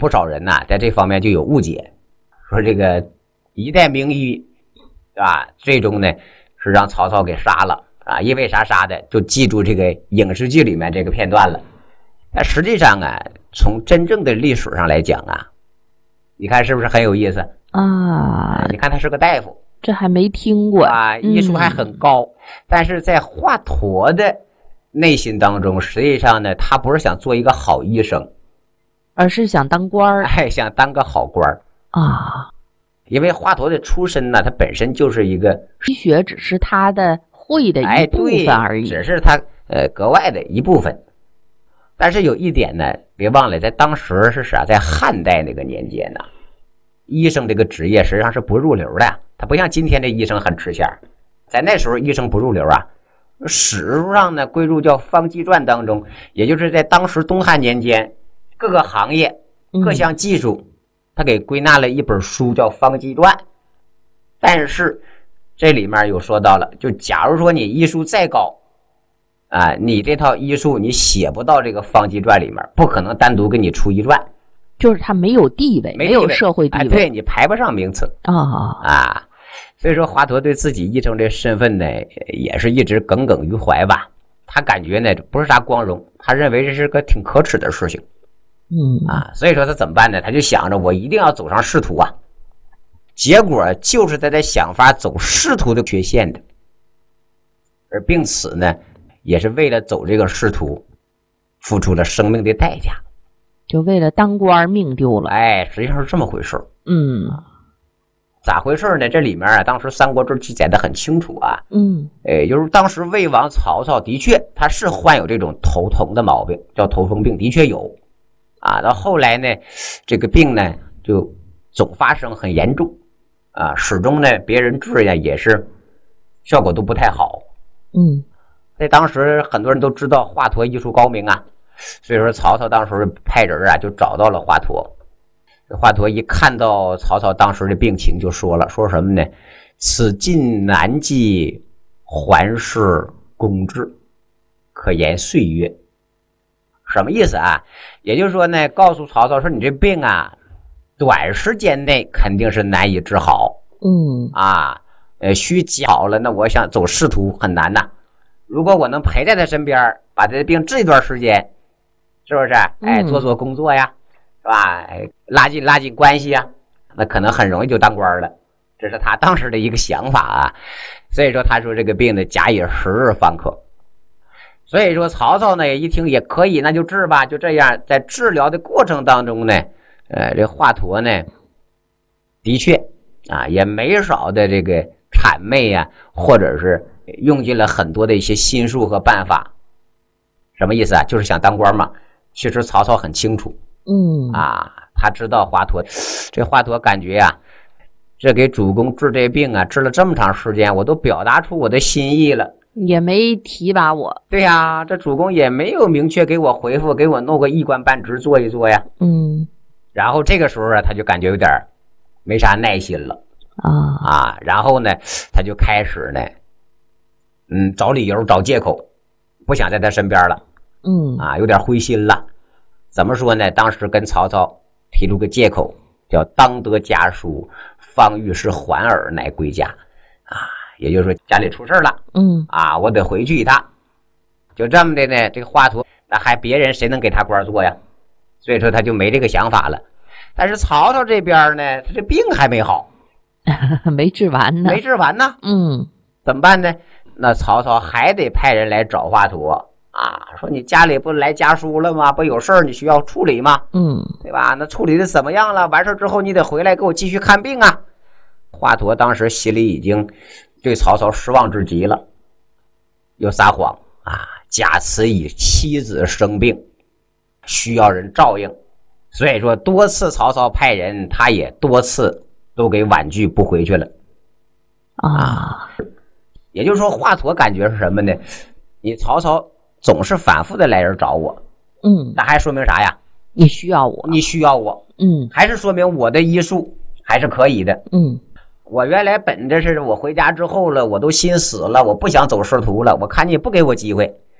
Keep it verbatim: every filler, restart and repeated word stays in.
不少人呐、啊，在这方面就有误解，说这个一代名医啊，最终呢是让曹操给杀了啊，因为啥杀的？就记住这个影视剧里面这个片段了。但实际上啊，从真正的历史上来讲啊，你看是不是很有意思啊？ 你看他是个大夫， 这还没听过啊，医术还很高，嗯、但是在华佗的内心当中，实际上呢，他不是想做一个好医生， 而是想当官儿， 哎，想当个好官儿啊。 因为华佗的出身呢，他本身就是一个医学，只是他的会的一部分而已， 哎、只是他呃格外的一部分。但是有一点呢，别忘了，在当时是啥？在汉代那个年间呢，医生这个职业实际上是不入流的，他不像今天的医生很吃香，在那时候医生不入流啊。史书上呢归入叫《方剂传》当中，也就是在当时东汉年间，各个行业、各项技术。嗯，他给归纳了一本书叫《方剂传》，但是这里面有说到了，就假如说你医术再高啊，你这套医术你写不到这个《方剂传》里面，不可能单独给你出一传， 就是他没有地位， 没没有社会地位， 啊、对，你排不上名次啊、 哦、啊。所以说华佗对自己医生这身份呢，也是一直耿耿于怀吧。他感觉呢不是啥光荣，他认为这是个挺可耻的事情。 嗯啊，所以说他怎么办呢？他就想着我一定要走上仕途啊，结果就是在他想法走仕途的缺陷的，而并此呢，也是为了走这个仕途，付出了生命的代价， 就为了当官命丢了。 哎，实际上是这么回事。 嗯， 咋回事呢？这里面啊，当时《三国志》记载的很清楚啊。 嗯， 哎，就是当时魏王曹操的确他是患有这种头疼的毛病，叫头风病，的确有。啊，到后来呢，这个病呢就总发生很严重，啊，始终呢别人治呀也是效果都不太好。 嗯， 在当时很多人都知道华佗医术高明啊，所以说曹操当时派人啊就找到了华佗。华佗一看到曹操当时的病情，就说了，说什么呢？此尽难计，还是公治，可言岁月。什么意思啊？也就是说呢，告诉曹操说，你这病啊，短时间内肯定是难以治好。 嗯啊，呃，虚急好了，那我想走仕途很难呐。如果我能陪在他身边，把他的病治一段时间，是不是？哎，做做工作呀，是吧？哎，拉近拉近关系呀，那可能很容易就当官了。这是他当时的一个想法啊。所以说，他说这个病呢，假以时日方可。所以说曹操呢一听也可以，那就治吧。就这样，在治疗的过程当中呢，呃，这华佗呢，的确啊，也没少的这个谄媚呀、啊，或者是用尽了很多的一些心术和办法。什么意思啊？就是想当官嘛。其实曹操很清楚， 嗯啊，他知道华佗，这华佗感觉呀、啊，这给主公治这病啊，治了这么长时间，我都表达出我的心意了。 也没提拔我。 对呀，这主公也没有明确给我回复，给我弄个一官半职做一做呀。 嗯， 然后这个时候啊，他就感觉有点没啥耐心了啊啊，然后呢，他就开始呢，嗯，找理由找借口，不想在他身边了。 嗯啊，有点灰心了。怎么说呢？当时跟曹操提出个借口，叫当得家书，方御史还耳，乃归家。啊。也就是说家里出事了， 嗯啊，我得回去一趟。就这么的呢，这个华佗那还别人谁能给他官做呀？所以说他就没这个想法了。但是曹操这边呢，他这病还没好， 没治完呢， 没治完呢。 嗯， 怎么办呢？那曹操还得派人来找华佗啊，说你家里不来家书了吗？不有事儿你需要处理吗？ 嗯， 对吧？那处理的怎么样了？完事之后你得回来给我继续看病啊。华佗当时心里已经对曹操失望至极了，又撒谎啊，假辞以妻子生病，需要人照应，所以说多次曹操派人，他也多次都给婉拒不回去了啊。 也就是说，华佗感觉是什么呢？你曹操总是反复的来人找我， 嗯， 那还说明啥呀？ 你需要我， 你需要我， 嗯， 还是说明我的医术还是可以的， 嗯。 我原来本着是我回家之后了，我都心死了，我不想走仕途了，我看你不给我机会，